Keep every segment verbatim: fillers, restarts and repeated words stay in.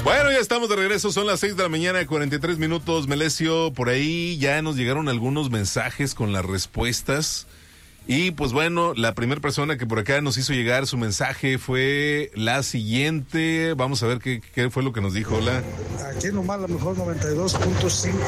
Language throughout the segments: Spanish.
Bueno, ya estamos de regreso, son las seis de la mañana, cuarenta y tres minutos, Melesio. Por ahí ya nos llegaron algunos mensajes con las respuestas. Y pues bueno, la primera persona que por acá nos hizo llegar su mensaje fue la siguiente. Vamos a ver qué, qué fue lo que nos dijo. Hola. Aquí nomás la mejor noventa y dos punto cinco.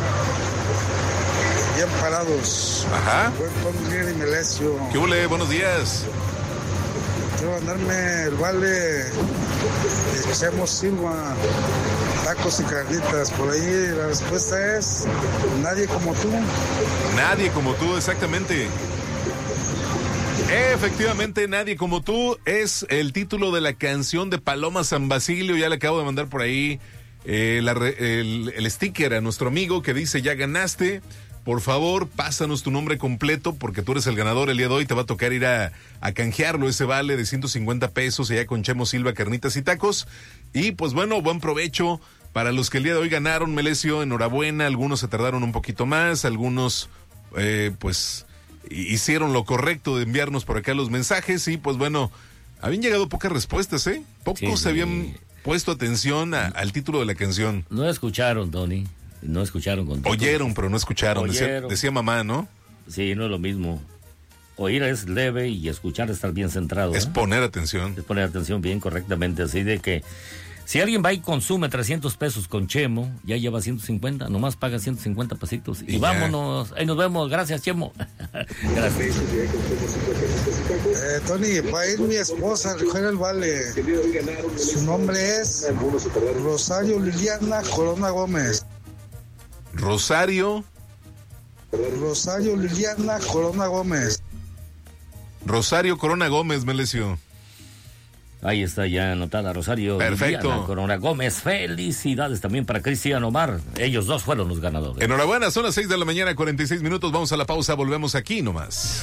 Bien parados. Ajá. Buen día y Melesio. ¿Qué huele? Buenos días. Quiero ganarme el vale de Chemo Silva, tacos y carnitas. Por ahí la respuesta es nadie como tú. Nadie como tú, exactamente. Efectivamente, Nadie como tú es el título de la canción de Paloma San Basilio. Ya le acabo de mandar por ahí eh, la, el, el sticker a nuestro amigo que dice ya ganaste. Por favor, pásanos tu nombre completo porque tú eres el ganador el día de hoy. Te va a tocar ir a, a canjearlo, ese vale de ciento cincuenta pesos allá con Chemo Silva, carnitas y tacos. Y pues bueno, buen provecho para los que el día de hoy ganaron, Melesio. Enhorabuena, algunos se tardaron un poquito más, algunos eh, pues hicieron lo correcto de enviarnos por acá los mensajes. Y pues bueno, habían llegado pocas respuestas, ¿eh? Pocos sí, se habían puesto atención a, al título de la canción. No escucharon, Tony. No escucharon con todo. Oyeron, pero no escucharon. Oyeron. Decía, decía mamá, ¿no? Sí, no es lo mismo. Oír es leve y escuchar es estar bien centrado. Es ¿eh? poner atención. Es poner atención bien correctamente. Así de que si alguien va y consume trescientos pesos con Chemo, ya lleva ciento cincuenta, nomás paga ciento cincuenta pesitos. Y, y vámonos. Ahí nos vemos. Gracias, Chemo. Gracias. Eh, Tony, va a ir mi esposa a recoger el vale. Su nombre es Rosario Liliana Corona Gómez. Rosario. Rosario Liliana Corona Gómez. Rosario Corona Gómez, Melesio. Ahí está ya anotada Rosario Perfecto. Liliana Corona Gómez. Felicidades también para Cristian Omar. Ellos dos fueron los ganadores. Enhorabuena, son las seis de la mañana, cuarenta y seis minutos. Vamos a la pausa, volvemos aquí nomás.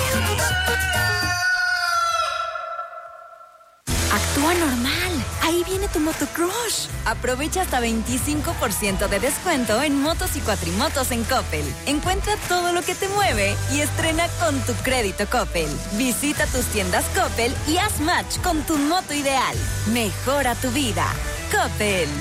Actúa normal. Ahí viene tu motocrush. Aprovecha hasta veinticinco por ciento de descuento en motos y cuatrimotos en Coppel. Encuentra todo lo que te mueve y estrena con tu crédito Coppel. Visita tus tiendas Coppel y haz match con tu moto ideal. Mejora tu vida. Coppel.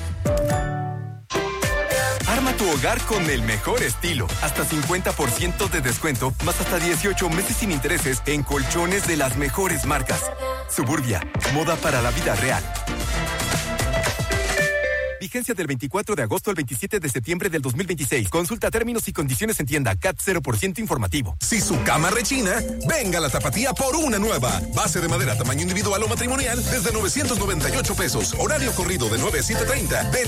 Arma tu hogar con el mejor estilo. Hasta cincuenta por ciento de descuento, más hasta dieciocho meses sin intereses en colchones de las mejores marcas. Suburbia, moda para la vida real. Vigencia del veinticuatro de agosto al veintisiete de septiembre del dos mil veintiséis. Consulta términos y condiciones en tienda. C A T cero por ciento informativo. Si su cama rechina, venga a la Tapatía por una nueva. Base de madera tamaño individual o matrimonial desde novecientos noventa y ocho pesos. Horario corrido de nueve a siete treinta.